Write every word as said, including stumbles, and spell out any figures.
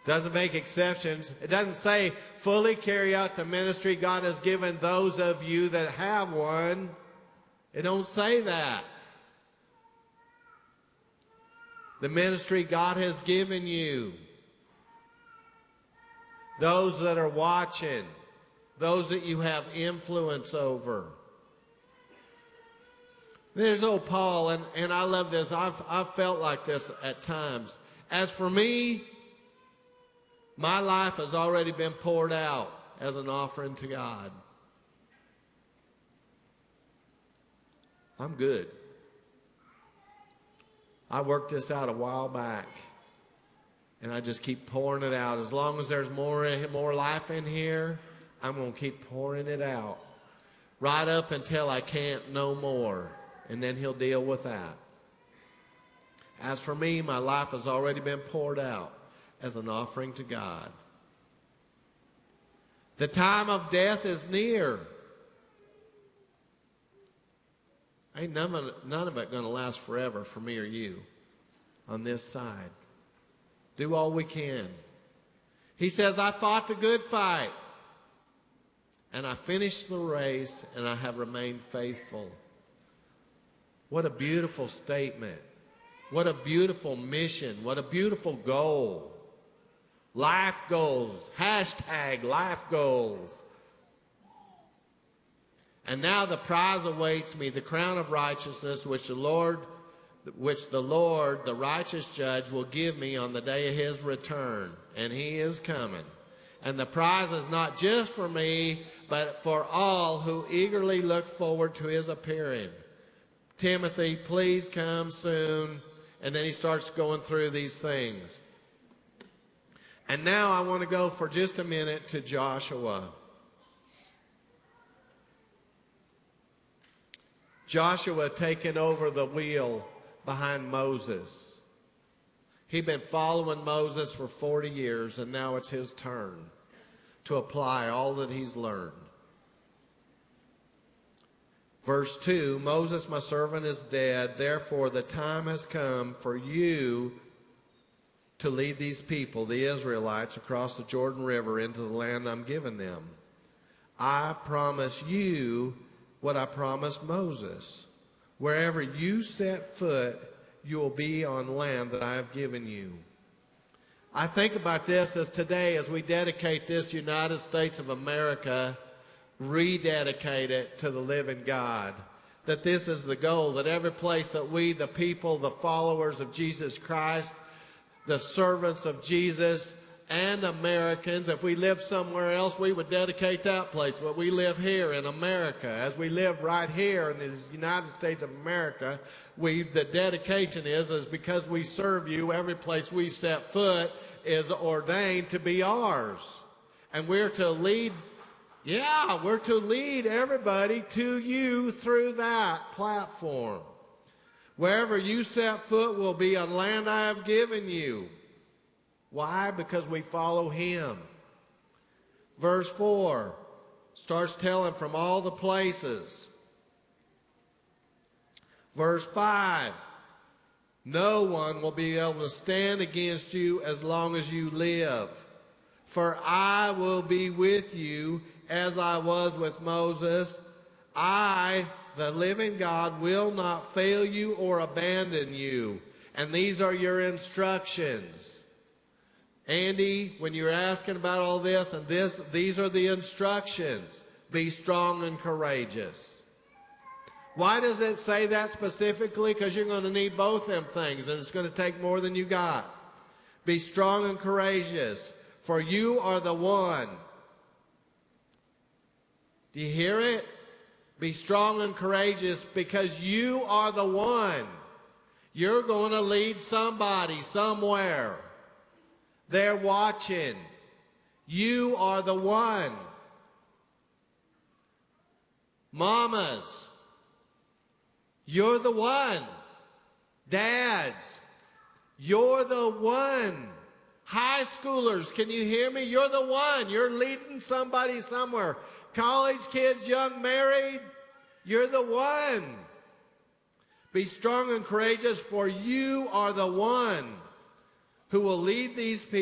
Doesn't make exceptions. It doesn't say fully carry out the ministry God has given those of you that have one. It don't say that. The ministry God has given you. Those that are watching. Those that you have influence over. There's old Paul, and, and I love this. I've, I've felt like this at times. As for me, my life has already been poured out as an offering to God. I'm good. I worked this out a while back, and I just keep pouring it out. As long as there's more, more life in here, I'm going to keep pouring it out. Right up until I can't no more, and then he'll deal with that. As for me, my life has already been poured out as an offering to God. The time of death is near. Ain't none of it, none of it going to last forever for me or you on this side. Do all we can. He says, I fought the good fight, and I finished the race, and I have remained faithful. What a beautiful statement. What a beautiful mission. What a beautiful goal. Life goals. Hashtag life goals. And now the prize awaits me, the crown of righteousness, which the Lord, which the Lord, the righteous judge, will give me on the day of his return. And he is coming. And the prize is not just for me, but for all who eagerly look forward to his appearing. Timothy, please come soon. And then he starts going through these things. And now I want to go for just a minute to Joshua. Joshua taking over the wheel behind Moses. He'd been following Moses for forty years, and now it's his turn to apply all that he's learned. Verse two, Moses, my servant, is dead. Therefore, the time has come for you to lead these people, the Israelites, across the Jordan River into the land I'm giving them. I promise you what I promised Moses. Wherever you set foot, you will be on land that I have given you. I think about this as today, as we dedicate this United States of America, rededicate it to the living God. That this is the goal, that every place that we, the people, the followers of Jesus Christ, the servants of Jesus, and Americans, if we live somewhere else, we would dedicate that place. But we live here in America. As we live right here in the United States of America, we, the dedication is, is because we serve you, every place we set foot is ordained to be ours. And we're to lead, yeah, we're to lead everybody to you through that platform. Wherever you set foot will be on land I have given you. Why? Because we follow him. Verse four starts telling from all the places. Verse five, no one will be able to stand against you as long as you live. For I will be with you as I was with Moses. I, the living God, will not fail you or abandon you. And these are your instructions. Andy, when you're asking about all this, and this, these are the instructions. Be strong and courageous. Why does it say that specifically? Because you're going to need both them things, and it's going to take more than you got. Be strong and courageous, for you are the one. Do you hear it? Be strong and courageous because you are the one. You're going to lead somebody somewhere. They're watching. You are the one. Mamas, you're the one. Dads, you're the one. High schoolers, can you hear me? You're the one. You're leading somebody somewhere. College kids, young married, you're the one. Be strong and courageous, for you are the one who will lead these people